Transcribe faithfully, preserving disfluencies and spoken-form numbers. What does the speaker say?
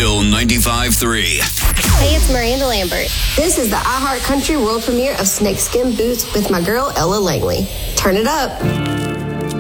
Still ninety-five three. Hey, it's Miranda Lambert. This is the iHeart Country world premiere of Snakeskin Boots with my girl, Ella Langley. Turn it up.